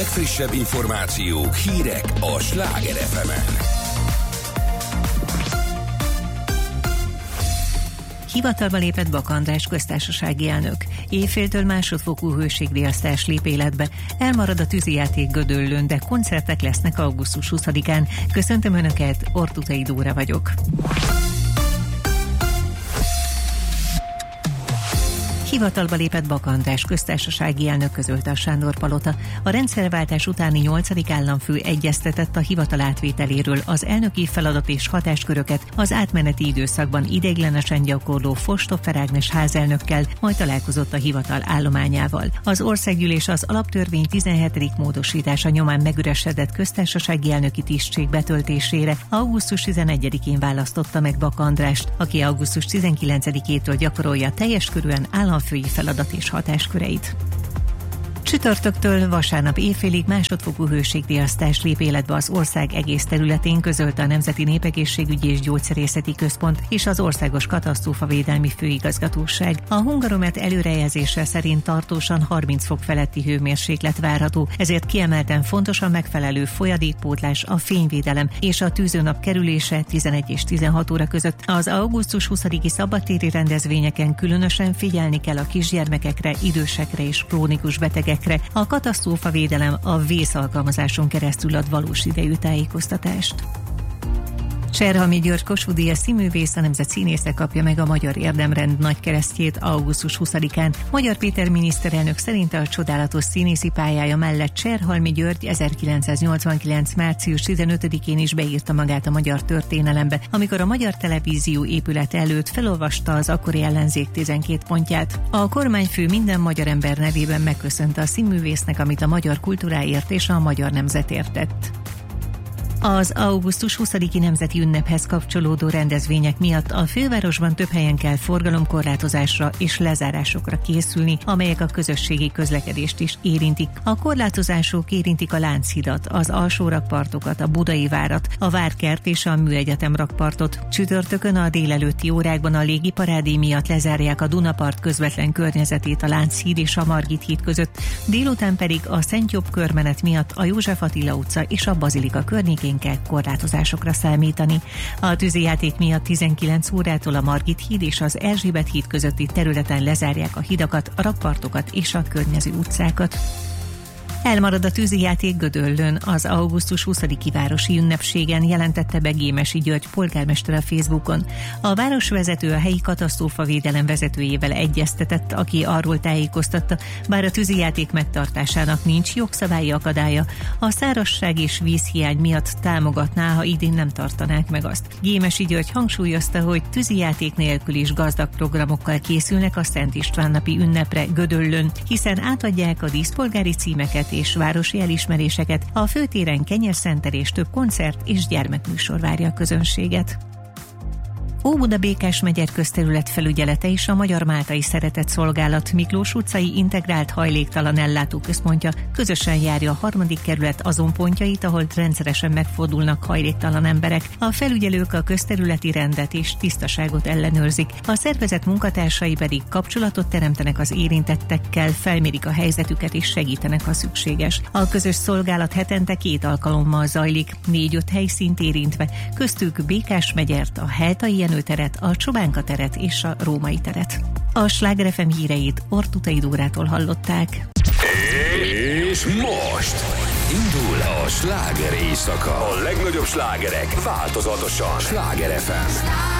legfrissebb információk, hírek a Sláger FM-en. Hivatalba lépett Bak András köztársasági elnök. Éjféltől másodfokú hőségriasztás lép életbe. Elmarad a tűzijáték Gödöllőn, de koncertek lesznek augusztus 20-án. Köszöntöm Önöket, Ortutai Dóra vagyok. Hivatalba lépett Bak András köztársasági elnök, közölte a Sándor-palota. A rendszerváltás utáni 8. államfő egyeztetett a hivatal átvételéről, az elnöki feladat és hatásköröket az átmeneti időszakban ideiglenesen gyakorló Fostoffer Ágnes házelnökkel, majd találkozott a hivatal állományával. Az országgyűlés az alaptörvény 17. módosítása nyomán megüresedett köztársasági elnöki tisztség betöltésére augusztus 11-én választotta meg Bak Andrást, aki augusztus 19-től gyakorolja teljes körűen államfői feladat és hatásköreit. Csütörtöktől vasárnap éjfélig másodfokú hőségriasztás lép életbe az ország egész területén, közölte a Nemzeti Népegészségügyi és Gyógyszerészeti Központ és az Országos Katasztrófavédelmi Főigazgatóság. A Hungaromet előrejelzése szerint tartósan 30 fok feletti hőmérséklet várható, ezért kiemelten fontos a megfelelő folyadékpótlás, a fényvédelem és a tűzőnap kerülése 11 és 16 óra között. Az augusztus 20-i szabadtéri rendezvényeken különösen figyelni kell a kisgyermekekre, idősekre és krónikus betegekre. A katasztrófavédelem a vész alkalmazáson keresztül ad valós idejű tájékoztatást. Cserhalmi György Kossuth-díjas színművész, a nemzet színésze kapja meg a Magyar Érdemrend nagykeresztjét augusztus 20-án. Magyar Péter miniszterelnök szerint a csodálatos színészi pályája mellett Cserhalmi György 1989. március 15-én is beírta magát a magyar történelembe, amikor a Magyar Televízió épülete előtt felolvasta az akkori ellenzék 12 pontját. A kormányfő minden magyar ember nevében megköszönte a színművésznek, amit a magyar kultúráért és a magyar nemzetért tett. Az augusztus 20-i nemzeti ünnephez kapcsolódó rendezvények miatt a fővárosban több helyen kell forgalomkorlátozásra és lezárásokra készülni, amelyek a közösségi közlekedést is érintik. A korlátozások érintik a Lánchidat, az alsó rakpartokat, a Budai várat, a Várkert és a Műegyetem rakpartot. Csütörtökön a délelőtti órákban a légiparádé miatt lezárják a Dunapart közvetlen környezetét a Lánchíd és a Margit híd között, délután pedig a Szent Jobb körmenet miatt a József Attila utca és a Bazilika környékén kell korlátozásokra számítani. A tűzijáték miatt 19 órától a Margit híd és az Erzsébet híd közötti területen lezárják a hidakat, a rakpartokat és a környező utcákat. Elmarad a tűzijáték Gödöllőn, az augusztus 20-i városi ünnepségen, jelentette be Gémesi György polgármester a Facebookon. A városvezető a helyi katasztrófavédelem vezetőjével egyeztetett, aki arról tájékoztatta, bár a tűzijáték megtartásának nincs jogszabályi akadálya, a szárazság és vízhiány miatt támogatná, ha idén nem tartanák meg azt. Gémesi György hangsúlyozta, hogy tűzijáték nélkül is gazdag programokkal készülnek a Szent István napi ünnepre Gödöllőn, hiszen átadják a díszpolgári címeket és városi elismeréseket, a főtéren kenyérszentelés, több koncert és gyermekműsor várja a közönséget. Óbuda-Békás megyer közterület felügyelete és a Magyar Máltai Szeretett Szolgálat Miklós utcai integrált hajléktalan ellátóközpontja közösen járja a 3. kerület azon pontjait, ahol rendszeresen megfordulnak hajléktalan emberek. A felügyelők a közterületi rendet és tisztaságot ellenőrzik, a szervezet munkatársai pedig kapcsolatot teremtenek az érintettekkel, felmérik a helyzetüket és segítenek, ha szükséges. A közös szolgálat hetente 2 alkalommal zajlik, 4-5 helyszínt érintve, köztük Békás megyert, a Heltai teret, a Csobánka teret és a Római teret. A Sláger FM híreit Ortutai Dórától hallották. És most indul a sláger éjszaka. A legnagyobb slágerek változatosan. Sláger FM.